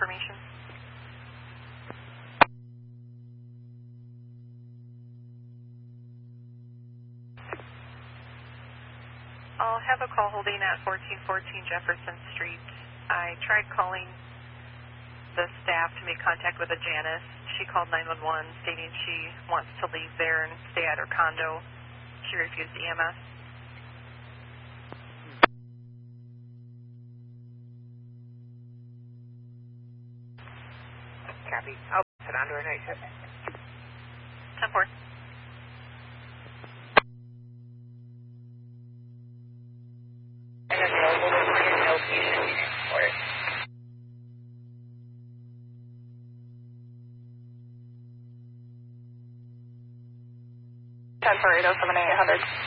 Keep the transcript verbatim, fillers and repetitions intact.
information. I'll have a call holding at fourteen fourteen Jefferson Street. I tried calling the staff to make contact with a Janice. She called nine one one stating she wants to leave there and stay at her condo. She refused E M S. Copy. I'll put on to her night shift. ten four. And then mobile delivery and no patient for it. ten four eight oh seven eight hundred.